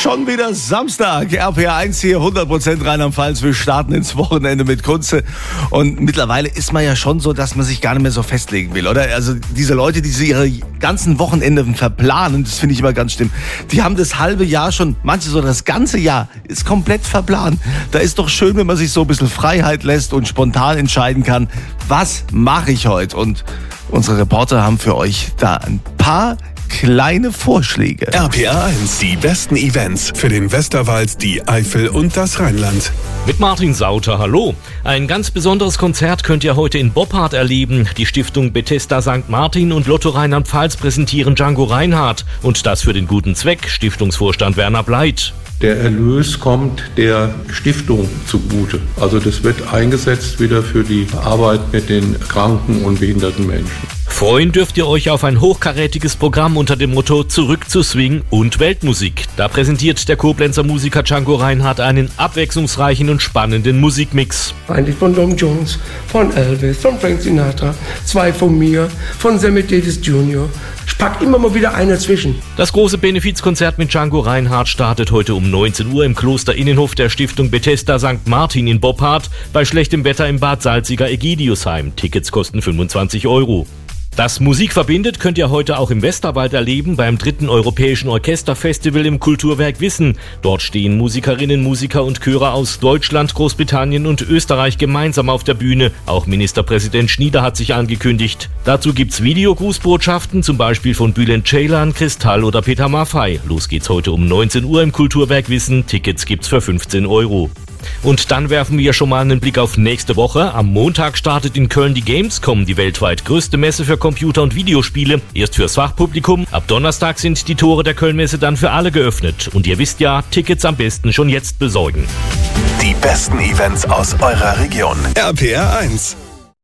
Schon wieder Samstag, RPR1 hier, 100% Rheinland-Pfalz. Wir starten ins Wochenende mit Kunze. Und mittlerweile ist man ja schon so, dass man sich gar nicht mehr so festlegen will, oder? Also diese Leute, die ihre ganzen Wochenende verplanen, das finde ich immer ganz schlimm. Die haben das halbe Jahr schon, manche so das ganze Jahr, ist komplett verplant. Da ist doch schön, wenn man sich so ein bisschen Freiheit lässt und spontan entscheiden kann, was mache ich heute? Und unsere Reporter haben für euch da ein paar kleine Vorschläge. RPR1, die besten Events für den Westerwald, die Eifel und das Rheinland. Mit Martin Sauter, hallo. Ein ganz besonderes Konzert könnt ihr heute in Boppard erleben. Die Stiftung Bethesda St. Martin und Lotto Rheinland-Pfalz präsentieren Django Reinhardt. Und das für den guten Zweck, Stiftungsvorstand Werner Bleit. Der Erlös kommt der Stiftung zugute. Also das wird eingesetzt wieder für die Arbeit mit den kranken und behinderten Menschen. Freuen dürft ihr euch auf ein hochkarätiges Programm unter dem Motto Zurück zu Swing und Weltmusik. Da präsentiert der Koblenzer Musiker Django Reinhardt einen abwechslungsreichen und spannenden Musikmix. Eigentlich von Tom Jones, von Elvis, von Frank Sinatra, 2 von mir, von Sammy Davis Jr. Ich pack immer mal wieder einen dazwischen. Das große Benefizkonzert mit Django Reinhardt startet heute um 19 Uhr im Klosterinnenhof der Stiftung Bethesda St. Martin in Boppard bei schlechtem Wetter im Bad Salziger-Ägidiusheim. Tickets kosten 25 €. Das Musik verbindet könnt ihr heute auch im Westerwald erleben beim 3. Europäischen Orchesterfestival im Kulturwerk Wissen. Dort stehen Musikerinnen, Musiker und Chöre aus Deutschland, Großbritannien und Österreich gemeinsam auf der Bühne. Auch Ministerpräsident Schnieder hat sich angekündigt. Dazu gibt's Videogrußbotschaften, zum Beispiel von Bülent Ceylan, Kristall oder Peter Maffay. Los geht's heute um 19 Uhr im Kulturwerk Wissen. Tickets gibt's für 15 €. Und dann werfen wir schon mal einen Blick auf nächste Woche. Am Montag startet in Köln die Gamescom, die weltweit größte Messe für Computer- und Videospiele. Erst fürs Fachpublikum. Ab Donnerstag sind die Tore der Kölnmesse dann für alle geöffnet. Und ihr wisst ja, Tickets am besten schon jetzt besorgen. Die besten Events aus eurer Region. RPR1.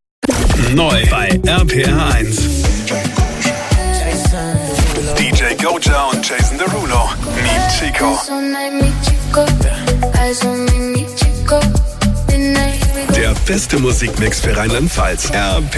Neu bei RPR1. DJ Goja und Jason Derulo. Meet Chico. Der beste Musikmix für Rheinland-Pfalz.